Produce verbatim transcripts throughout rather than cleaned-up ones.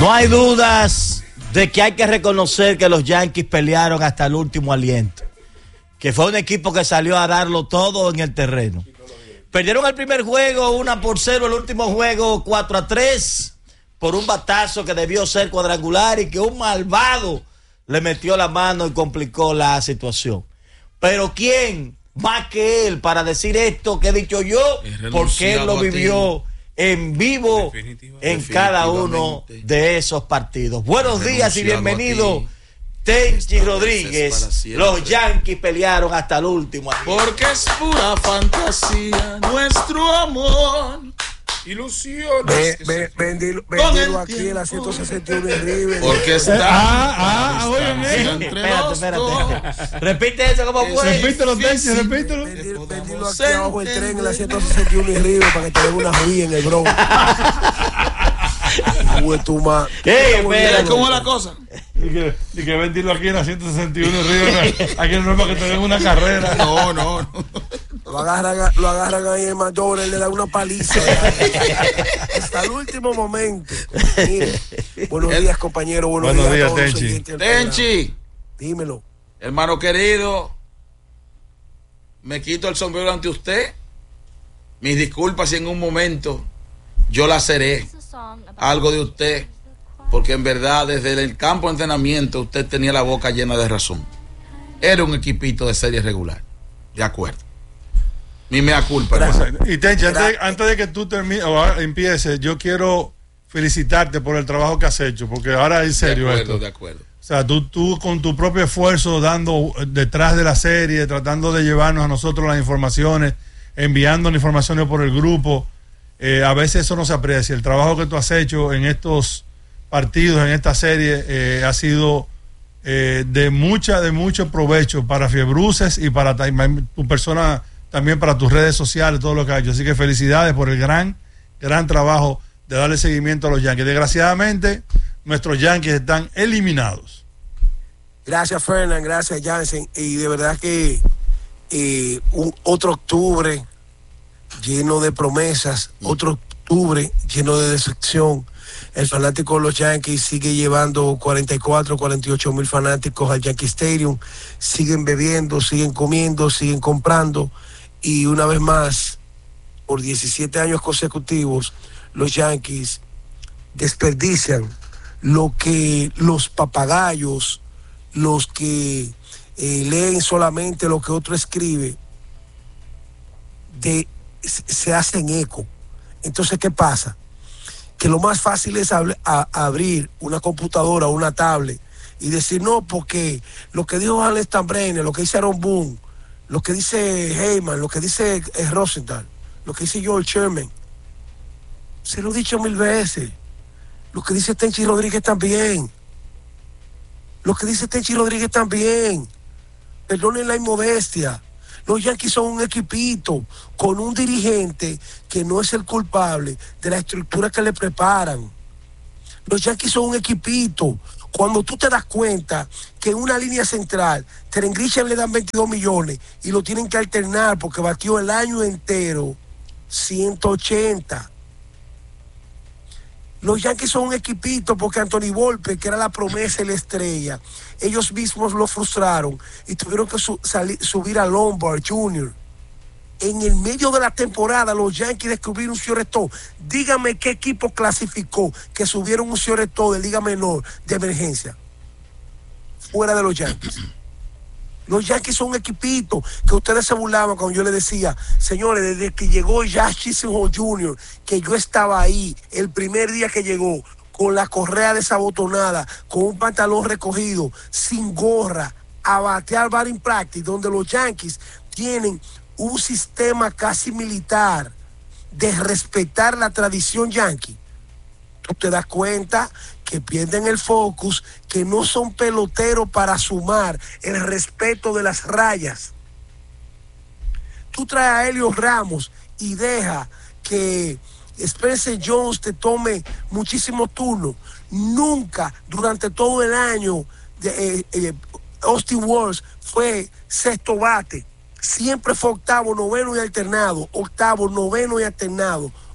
No hay dudas de que hay que reconocer que los Yankees pelearon hasta el último aliento, que fue un equipo que salió a darlo todo en el terreno. Perdieron el primer juego una por cero, el último juego cuatro a tres por un batazo que debió ser cuadrangular y que un malvado le metió la mano y complicó la situación. Pero ¿quién más que él para decir esto que he dicho yo? Porque él lo vivió en vivo en cada uno de esos partidos. Buenos días y bienvenido, Tenchi Rodríguez. Los Yankees pelearon hasta el último. Porque es pura fantasía nuestro amor. Ilusiones. Ve, ve, vendilo, vendilo aquí en la ciento sesenta y uno en River. Porque está. Ah, ah, oye, espérate, espérate. Repite eso como fue. Repítelo, Tenchi, repítelo. Vendilo, vendilo aquí abajo el tren en la ciento sesenta y uno en River para que te den una ruina en el Bronx. Uy, tu ma. Espera, ¿Cómo es la cosa? Y que, y que vendilo aquí en la ciento sesenta y uno en River. Aquí no es para que te den una carrera. No, no, no. Lo agarran, lo agarran ahí en McDonald's, le dan una paliza hasta el último momento. Mire, buenos días, compañero. Buenos, buenos días, días, Tenchi. Tenchi, dímelo. Hermano querido, me quito el sombrero ante usted. Mis disculpas si en un momento yo laceré algo de usted, porque en verdad desde el campo de entrenamiento usted tenía la boca llena de razón. Era un equipito de serie regular. De acuerdo. Mi mea culpa. Y Tenchi, antes, antes de que tú termines o empieces, yo quiero felicitarte por el trabajo que has hecho, porque ahora es serio de acuerdo, esto. De acuerdo. O sea, tú, tú con tu propio esfuerzo, dando detrás de la serie, tratando de llevarnos a nosotros las informaciones, enviando las informaciones por el grupo, eh, a veces eso no se aprecia. El trabajo que tú has hecho en estos partidos, en esta serie, eh, ha sido eh, de mucha, de mucho provecho para Fiebruces y para tu persona, también para tus redes sociales, todo lo que has hecho. Así que felicidades por el gran, gran trabajo de darle seguimiento a los Yankees. Desgraciadamente, nuestros Yankees están eliminados. Gracias, Fernán, gracias, Jansen. Y de verdad que eh, un, otro octubre lleno de promesas, otro octubre lleno de decepción. El fanático de los Yankees sigue llevando cuarenta y cuatro, cuarenta y ocho mil fanáticos al Yankee Stadium. Siguen bebiendo, siguen comiendo, siguen comprando. Y una vez más, por diecisiete años consecutivos, los Yankees desperdician lo que los papagayos, los que eh, leen solamente lo que otro escribe, de, se hacen eco. Entonces, ¿qué pasa? Que lo más fácil es ab- a, abrir una computadora o una tablet y decir, no, porque lo que dijo Alex Tambrene, lo que dice Aaron Boone, lo que dice Heyman, lo que dice eh, Rosenthal, lo que dice George Sherman, se lo he dicho mil veces. Lo que dice Tenchi Rodríguez también. Lo que dice Tenchi Rodríguez también. Perdonen la inmodestia. Los Yankees son un equipito con un dirigente que no es el culpable de la estructura que le preparan. Los Yankees son un equipito. Cuando tú te das cuenta que en una línea central, Trent Grisham le dan veintidós millones y lo tienen que alternar porque batió el año entero ciento ochenta. Los Yankees son un equipito porque Anthony Volpe, que era la promesa y la estrella, ellos mismos lo frustraron y tuvieron que su- salir, subir a Lombard junior En el medio de la temporada, los Yankees descubrieron un Cioretó. Dígame qué equipo clasificó que subieron un Cioretó de Liga Menor de emergencia fuera de los Yankees. Los Yankees son un equipito que ustedes se burlaban cuando yo les decía, señores, desde que llegó Josh Chisenhall junior, que yo estaba ahí el primer día que llegó, con la correa desabotonada, con un pantalón recogido, sin gorra, a batear batting practice, donde los Yankees tienen un sistema casi militar de respetar la tradición yankee. Tú te das cuenta que pierden el focus, que no son peloteros para sumar el respeto de las rayas. Tú traes a Helios Ramos y deja que Spencer Jones te tome muchísimos turnos. Nunca durante todo el año de, eh, eh, Austin Walls fue sexto bate. Siempre fue octavo, noveno y alternado. Octavo, noveno y alternado.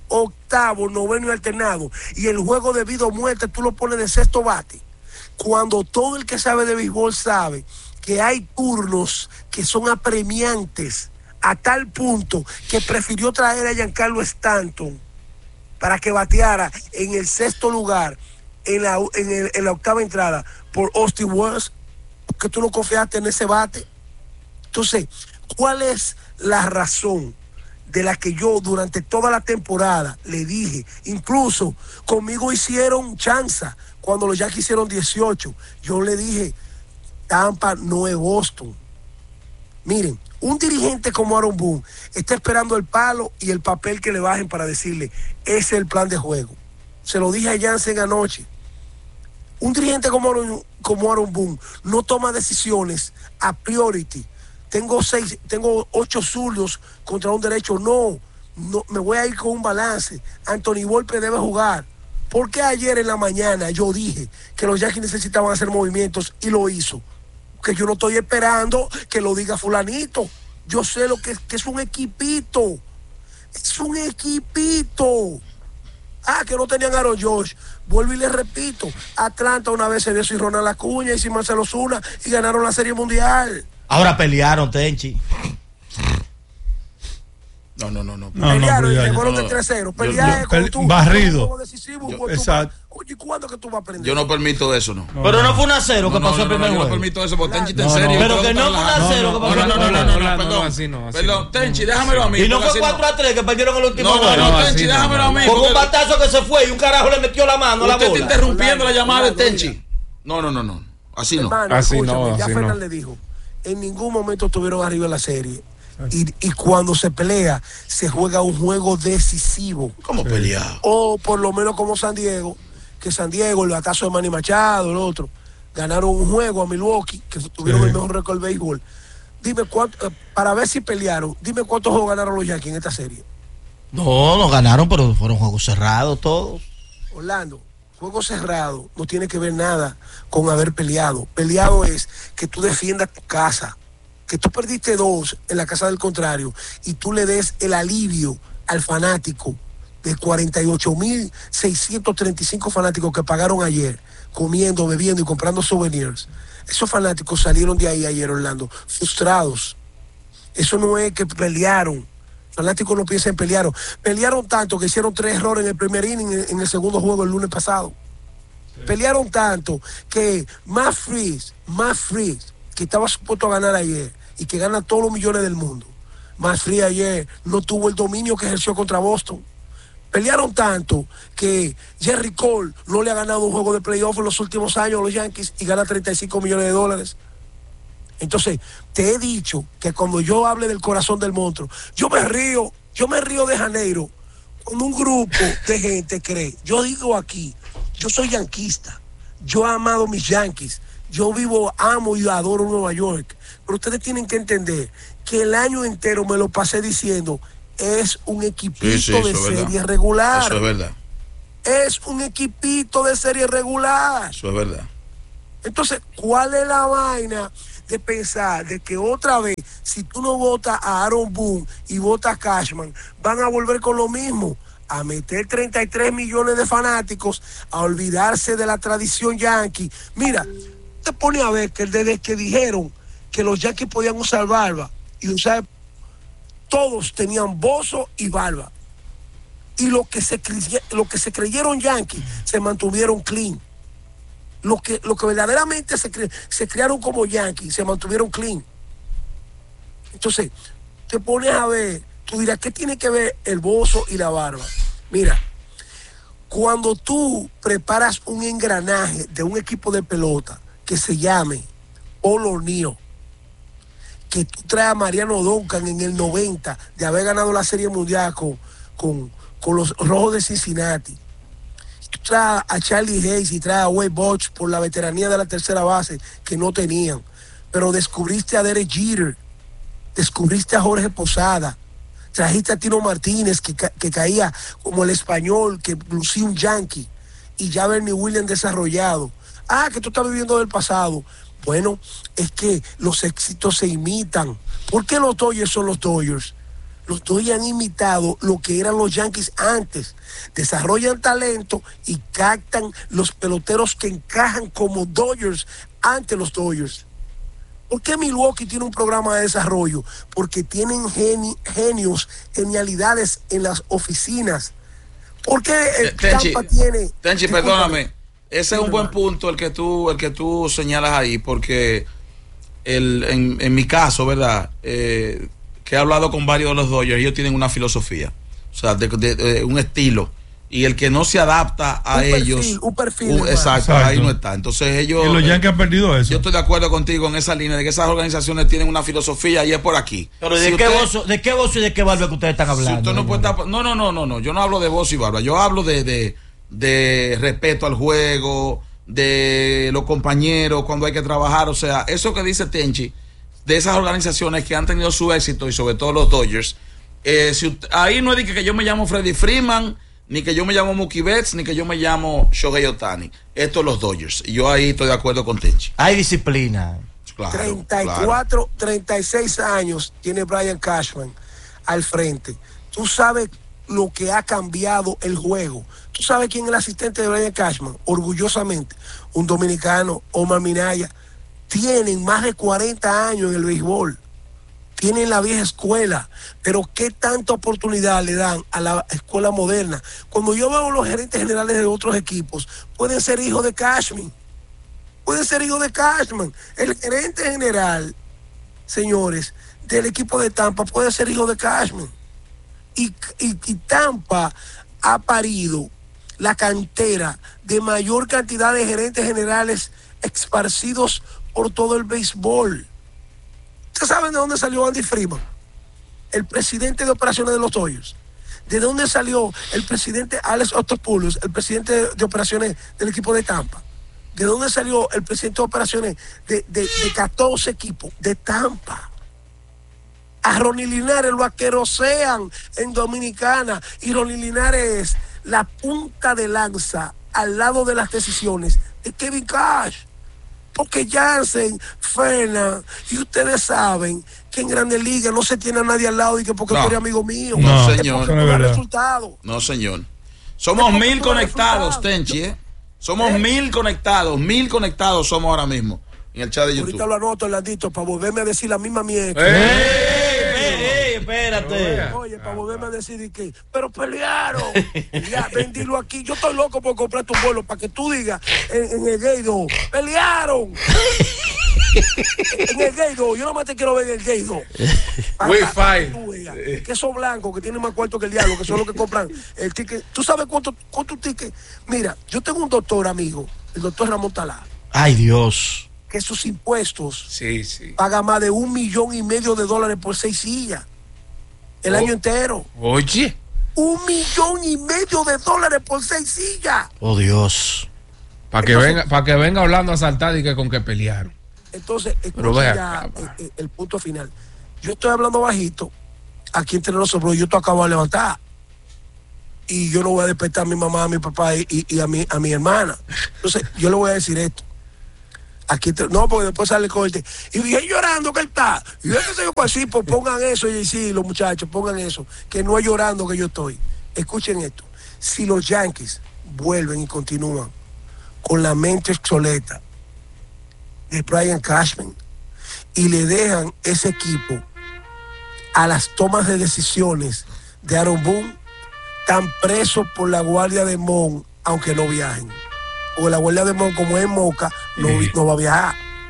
octavo, noveno y alternado, y el juego de vida o muerte tú lo pones de sexto bate, cuando todo el que sabe de béisbol sabe que hay turnos que son apremiantes a tal punto que prefirió traer a Giancarlo Stanton para que bateara en el sexto lugar, en la, en el, en la octava entrada, por Austin Wells, porque tú no confiaste en ese bate. Entonces, ¿cuál es la razón de la que yo durante toda la temporada le dije? Incluso conmigo hicieron chanza cuando los Yankees hicieron dieciocho. Yo le dije, Tampa no es Boston. Miren, un dirigente como Aaron Boone está esperando el palo y el papel que le bajen para decirle, ese es el plan de juego. Se lo dije a Jansen anoche. Un dirigente como Aaron, como Aaron Boone no toma decisiones a priority. Tengo seis, tengo ocho zurdos contra un derecho. No, no, me voy a ir con un balance. Anthony Volpe debe jugar. ¿Por qué ayer en la mañana yo dije que los Yankees necesitaban hacer movimientos y lo hizo? Que yo no estoy esperando que lo diga fulanito. Yo sé lo que es, que es un equipito. Es un equipito. Ah, que no tenían a Aaron Josh. Vuelvo y les repito, Atlanta una vez se dio sin Ronald Acuña y sin Marcelo Zuna y ganaron la Serie Mundial. Ahora pelearon, Tenchi. No, no, no, no. no pelearon no, y se fueron no, de tres cero. Pelear yo, con barrido. Decisivo, Yo, exacto. Oye, ¿cuándo que tú vas a aprender? Yo no permito eso, no. no Pero no fue un a cero que no, pasó no, el no, primer no, juego. Yo no permito eso, porque Tenchi está en No, serio. no, pero que no fue un a cero que pasó No, el no, no, primer no, juego. no, perdón. así no, así Perdón, no. Tenchi, déjamelo a mí. Y no porque fue así cuatro a tres que perdieron el último No, no, juego. no, No, Tenchi, así no, déjamelo a mí. Con un porque batazo que se fue y un carajo le metió la mano a la Usted está bola. interrumpiendo la llamada de Orlando, Tenchi. No, no, no, no. Así no. Hermano, Así escúchame, no, ya así Fernan no. le dijo, en ningún momento estuvieron arriba en la serie. Y, y cuando se pelea, se juega un juego decisivo. ¿Cómo pelear? O por lo menos como San Diego, que San Diego, el batazo de Manny Machado, el otro, ganaron un juego a Milwaukee, que tuvieron Sí. el mejor récord del béisbol. Dime cuánto, eh, para ver si pelearon, dime cuántos juegos ganaron los Yankees en esta serie. No, no ganaron, pero fueron juegos cerrados todos. Orlando, juego cerrado no tiene que ver nada con haber peleado. Peleado es que tú defiendas tu casa, que tú perdiste dos en la casa del contrario y tú le des el alivio al fanático de cuarenta y ocho mil seiscientos treinta y cinco fanáticos que pagaron ayer comiendo, bebiendo y comprando souvenirs. Esos fanáticos salieron de ahí ayer, Orlando, frustrados. Eso no es que pelearon. Fanáticos no piensan en pelearon. Pelearon tanto que hicieron tres errores en el primer inning, en el segundo juego el lunes pasado. Sí. Pelearon tanto que Matt Freese, Matt Freese, que estaba supuesto a ganar ayer y que gana todos los millones del mundo, Matt Freese ayer no tuvo el dominio que ejerció contra Boston. Pelearon tanto que Jerry Cole no le ha ganado un juego de playoff en los últimos años a los Yankees y gana treinta y cinco millones de dólares. Entonces, te he dicho que cuando yo hable del corazón del monstruo, yo me río, yo me río de Janeiro, cuando un grupo de gente cree. Yo digo aquí, yo soy yanquista, yo he amado mis Yankees, yo vivo, amo y adoro Nueva York, pero ustedes tienen que entender que el año entero me lo pasé diciendo, es un equipito sí, sí, de serie verdad. regular. Eso es verdad. Es un equipito de serie regular. Eso es verdad. Entonces, ¿cuál es la vaina de pensar de que otra vez, si tú no votas a Aaron Boone y votas a Cashman, van a volver con lo mismo? A meter treinta y tres millones de fanáticos, a olvidarse de la tradición yankee. Mira, te pone a ver que desde que dijeron que los Yankees podían usar barba y usar, todos tenían bozo y barba. Y lo que se, lo que se creyeron Yankees se mantuvieron clean. Lo que, lo que verdaderamente se, cre, se crearon como Yankees se mantuvieron clean. Entonces, te pones a ver, tú dirás, ¿qué tiene que ver el bozo y la barba? Mira, cuando tú preparas un engranaje de un equipo de pelota que se llame Paul O'Neill, que tú traes a Mariano Duncan en el noventa de haber ganado la Serie Mundial con, con, con los Rojos de Cincinnati, tú traes a Charlie Hayes y traes a Wade Boggs por la veteranía de la tercera base que no tenían, pero descubriste a Derek Jeter, descubriste a Jorge Posada, trajiste a Tino Martínez que, que caía como el español, que lucía un yankee, y ya Bernie Williams desarrollado. Ah, que tú estás viviendo del pasado. Bueno, es que los éxitos se imitan. ¿Por qué los Dodgers son los Dodgers? Los Dodgers han imitado lo que eran los Yankees antes. Desarrollan talento y captan los peloteros que encajan como Dodgers ante los Dodgers. ¿Por qué Milwaukee tiene un programa de desarrollo? Porque tienen geni, genios, genialidades en las oficinas. ¿Por qué el Tenchi, Tampa tiene... Tenchi, perdóname. Ese es un buen punto el que tú, el que tú señalas ahí, porque el, en, en mi caso, ¿verdad? Eh, que he hablado con varios de los Dodgers, ellos tienen una filosofía, o sea, de, de, de un estilo, y el que no se adapta a un ellos, perfil, un perfil, un, exacto, exacto, ahí no está. Entonces ellos, y los Yankees han perdido eso. Yo estoy de acuerdo contigo en esa línea de que esas organizaciones tienen una filosofía y es por aquí. Pero ¿de, si qué, usted, voz, ¿de qué voz y de qué barba que ustedes están hablando? Si usted no, puede estar, no, no, no, no, no, yo no hablo de voz y barba, yo hablo de, de, de respeto al juego, de los compañeros cuando hay que trabajar, o sea, eso que dice Tenchi, de esas organizaciones que han tenido su éxito y sobre todo los Dodgers, eh, si usted, ahí no es de que yo me llamo Freddie Freeman, ni que yo me llamo Mookie Betts, ni que yo me llamo Shohei Ohtani. Esto es los Dodgers, y yo ahí estoy de acuerdo con Tenchi. Hay disciplina. Claro, treinta y cuatro, claro. treinta y seis años tiene Brian Cashman al frente. Tú sabes lo que ha cambiado el juego. Tú sabes quién es el asistente de Brian Cashman, orgullosamente, un dominicano, Omar Minaya. Tienen más de cuarenta años en el béisbol, tienen la vieja escuela, pero qué tanta oportunidad le dan a la escuela moderna. Cuando yo veo los gerentes generales de otros equipos, pueden ser hijos de Cashman, pueden ser hijos de Cashman. El gerente general, señores, del equipo de Tampa puede ser hijo de Cashman. Y, y, y Tampa ha parido la cantera de mayor cantidad de gerentes generales esparcidos por todo el béisbol. ¿Ustedes saben de dónde salió Andy Freeman, el presidente de operaciones de los Dodgers? ¿De dónde salió el presidente Alex Otopoulos, el presidente de operaciones del equipo de Tampa? ¿De dónde salió el presidente de operaciones de, de, de catorce equipos? De Tampa. A Ronnie Linares lo aquerosean en Dominicana, y Ronnie Linares es la punta de lanza al lado de las decisiones de Kevin Cash. Porque Jansen, Fernan, y ustedes saben que en Grandes Ligas no se tiene a nadie al lado y que porque no, tú eres amigo mío. No, señor. No da resultado. No, señor. Somos mil conectados, Tenchi, ¿eh? Somos ¿Eh? mil conectados, mil conectados somos ahora mismo en el chat de YouTube. Ahorita lo anoto, Orlandito, para volverme a decir la misma mierda. ¡Ey! Espérate. Oye, para volverme a decir que, pero pelearon. Ya, vendilo aquí. Yo estoy loco por comprar tu vuelo para que tú digas en, en el Gaydo, pelearon. En el Gaydo, yo nomás te quiero ver en el Gaydo. Wi-Fi. Que esos blancos que tienen más cuarto que el diablo, que son los que compran el ticket. ¿Tú sabes cuánto, cuánto ticket? Mira, yo tengo un doctor amigo, el doctor Ramón Talá. Ay, Dios. Que sus impuestos sí, sí. paga más de un millón y medio de dólares por seis sillas. El oh. año entero. Oye. Un millón y medio de dólares por seis sillas. Oh, Dios. Para que venga, para que venga hablando a saltar y que con que pelearon. Entonces, escucha ya el, el punto final. Yo estoy hablando bajito, aquí entre nosotros, yo estoy acabo de levantar. Y yo no voy a despertar a mi mamá, a mi papá y, y, y a, mi, a mi hermana. Entonces, yo le voy a decir esto. Aquí te, no, porque después sale el corte. Y dije llorando que él está. Y yo que pues sí, pues pongan eso, y sí, los muchachos, pongan eso. Que no es llorando que yo estoy. Escuchen esto. Si los Yankees vuelven y continúan con la mente obsoleta de Brian Cashman y le dejan ese equipo a las tomas de decisiones de Aaron Boone, están presos por la guardia de Mon, aunque no viajen. O la guardia de Mon, como es Moca, no, sí. no va a viajar.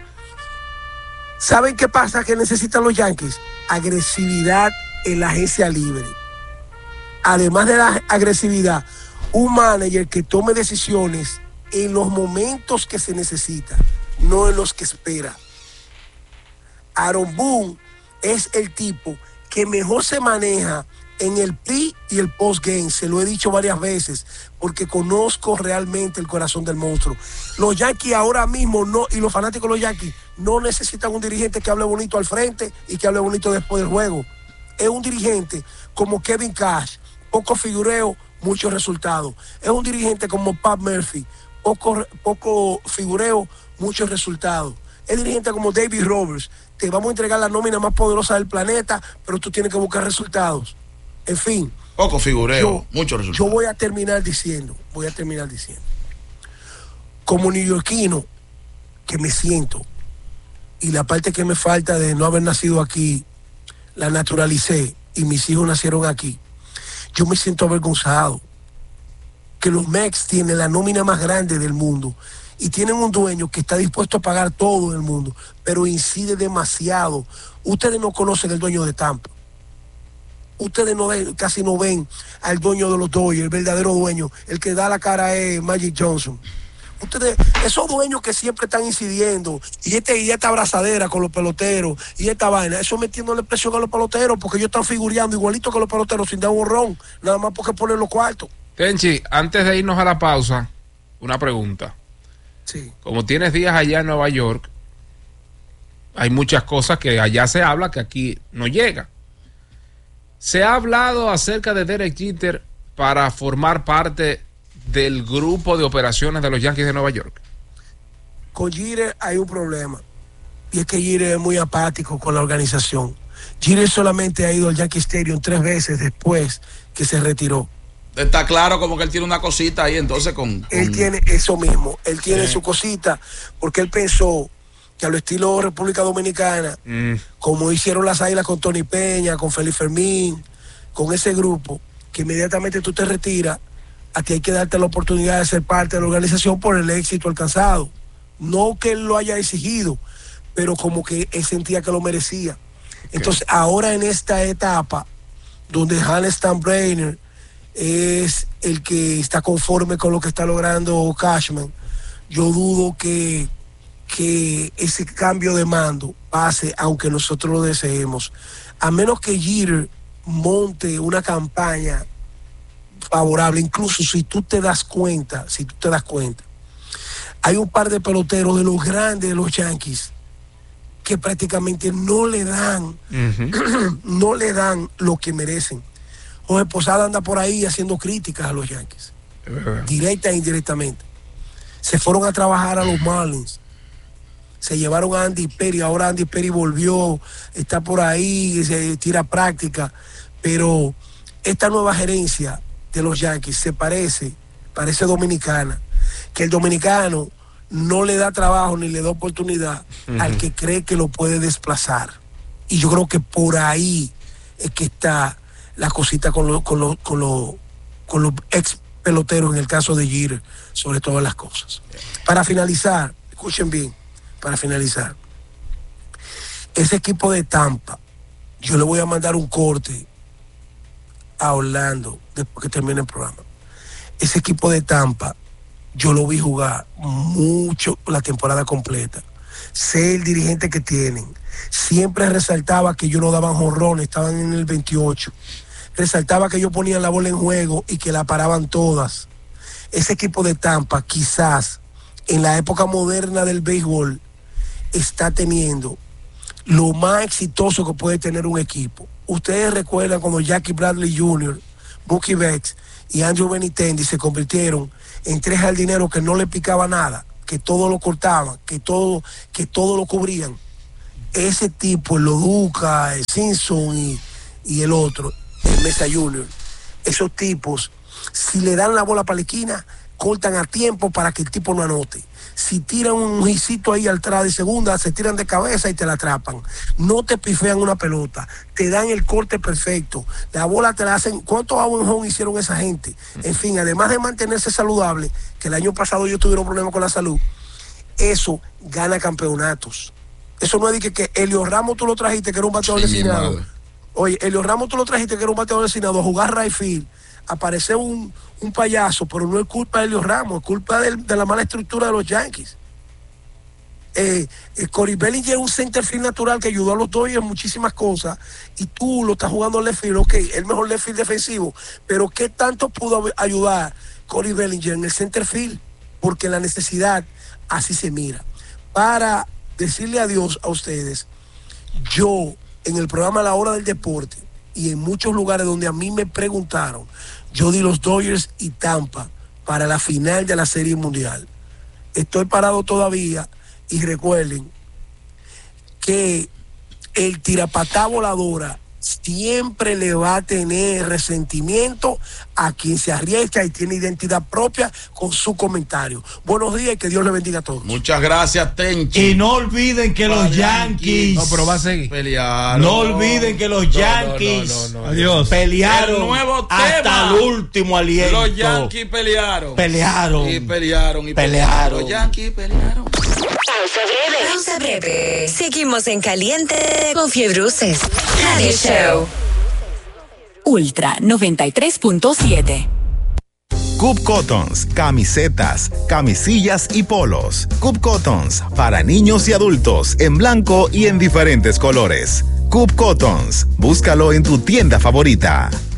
¿Saben qué pasa? Que necesitan los Yankees agresividad en la agencia libre. Además de la agresividad, un manager que tome decisiones en los momentos que se necesita, no en los que espera. Aaron Boone es el tipo que mejor se maneja en el pre y el post game, se lo he dicho varias veces, porque conozco realmente el corazón del monstruo. Los Yankees ahora mismo no, y los fanáticos de los Yankees no necesitan un dirigente que hable bonito al frente y que hable bonito después del juego. Es un dirigente como Kevin Cash, poco figureo, muchos resultados. Es un dirigente como Pat Murphy, poco, poco figureo, muchos resultados. Es dirigente como David Roberts. Te vamos a entregar la nómina más poderosa del planeta, pero tú tienes que buscar resultados. En fin. Poco figureo, yo, muchos resultados. Yo voy a terminar diciendo, voy a terminar diciendo, como neoyorquino que me siento, y la parte que me falta de no haber nacido aquí, la naturalicé, y mis hijos nacieron aquí, yo me siento avergonzado que los Mets tienen la nómina más grande del mundo y tienen un dueño que está dispuesto a pagar todo en el mundo, pero incide demasiado. Ustedes no conocen el dueño de Tampa. Ustedes no ven, casi no ven al dueño de los Dodgers, el verdadero dueño, el que da la cara es Magic Johnson. Ustedes, esos dueños que siempre están incidiendo, y, este, y esta abrazadera con los peloteros, y esta vaina, eso metiéndole presión a los peloteros, porque ellos están figureando igualito que los peloteros, sin dar un ron, nada más porque ponen los cuartos. Tenchi, antes de irnos a la pausa, una pregunta. Sí. Como tienes días allá en Nueva York, hay muchas cosas que allá se habla que aquí no llega. Se ha hablado acerca de Derek Jeter para formar parte del grupo de operaciones de los Yankees de Nueva York. Con Jeter hay un problema, y es que Jeter es muy apático con la organización. Jeter solamente ha ido al Yankee Stadium tres veces después que se retiró. Está claro como que él tiene una cosita ahí entonces con... con... Él tiene eso mismo, él tiene sí. su cosita, porque él pensó que a lo estilo República Dominicana, mm. como hicieron las Águilas con Tony Peña, con Félix Fermín, con ese grupo, que inmediatamente tú te retiras, a ti hay que darte la oportunidad de ser parte de la organización por el éxito alcanzado. No que él lo haya exigido, pero como que él sentía que lo merecía. Okay. Entonces, ahora en esta etapa, donde Hannes Steinbrenner es el que está conforme con lo que está logrando Cashman, yo dudo que, que ese cambio de mando pase, aunque nosotros lo deseemos. A menos que Jeter monte una campaña favorable, incluso si tú te das cuenta, si tú te das cuenta, hay un par de peloteros de los grandes de los Yankees que prácticamente no le dan, uh-huh. no le dan lo que merecen. Jorge Posada anda por ahí haciendo críticas a los Yankees, uh-huh. directa e indirectamente. Se fueron a trabajar a los Marlins, se llevaron a Andy Perry, ahora Andy Perry volvió, está por ahí, se tira práctica, pero esta nueva gerencia de los Yankees se parece, parece dominicana, que el dominicano no le da trabajo ni le da oportunidad uh-huh. al que cree que lo puede desplazar. Y yo creo que por ahí es que está la cosita con los con los con los con los ex peloteros en el caso de Jeter, sobre todas las cosas. Para finalizar, escuchen bien, para finalizar, ese equipo de Tampa, yo le voy a mandar un corte a Orlando después que termine el programa. Ese equipo de Tampa yo lo vi jugar mucho la temporada completa. Sé el dirigente que tienen. Siempre resaltaba que ellos no daban jonrones, estaban en el veintiocho. Resaltaba que ellos ponían la bola en juego y que la paraban todas. Ese equipo de Tampa, quizás en la época moderna del béisbol, está teniendo lo más exitoso que puede tener un equipo. Ustedes recuerdan cuando Jackie Bradley junior, Mookie Betts y Andrew Benintendi se convirtieron en tres jardineros que no le picaba nada, que todo lo cortaban, que todo, que todo lo cubrían. Ese tipo, el Loduca, el Simpson y, y el otro, el Mesa junior, esos tipos, si le dan la bola para la esquina, cortan a tiempo para que el tipo no anote. Si tiran un hijito ahí atrás de segunda, se tiran de cabeza y te la atrapan. No te pifean una pelota, te dan el corte perfecto. La bola te la hacen. ¿Cuántos out and home hicieron esa gente? En fin, además de mantenerse saludable, que el año pasado ellos tuvieron problemas con la salud, eso gana campeonatos. Eso no es de que, que Elio Ramos tú lo trajiste, que era un bateador sí, designado. Oye, Elio Ramos tú lo trajiste, que era un bateador designado, a jugar right field. Aparece un, un payaso, pero no es culpa de Elio Ramos, es culpa de, de la mala estructura de los Yankees. Eh, eh, Corey Bellinger es un center field natural que ayudó a los Dodgers en muchísimas cosas, y tú lo estás jugando left field, ok, el mejor left field defensivo, pero ¿qué tanto pudo ayudar Corey Bellinger en el center field? Porque la necesidad así se mira. Para decirle adiós a ustedes, yo en el programa La Hora del Deporte y en muchos lugares donde a mí me preguntaron, yo di los Dodgers y Tampa para la final de la Serie Mundial. Estoy parado todavía y recuerden que el tirapatá voladora siempre le va a tener resentimiento a quien se arriesga y tiene identidad propia con su comentario. Buenos días y que Dios le bendiga a todos. Muchas gracias, Tenchi. Y no olviden que los Yankees. No, pero va a seguir. Pelearon. No olviden que los Yankees No, no, no, no, no. Adiós. pelearon El nuevo hasta tema. el último aliento. Los Yankees pelearon. Pelearon. Y pelearon. Y Pelearon. Los Yankees pelearon. Pausa breve. Pausa breve. Seguimos en caliente con Fiebruces. Radio Show. Ultra noventa y tres punto siete. Coop Cottons, camisetas, camisillas y polos. Coop Cottons, para niños y adultos, en blanco y en diferentes colores. Coop Cottons, búscalo en tu tienda favorita.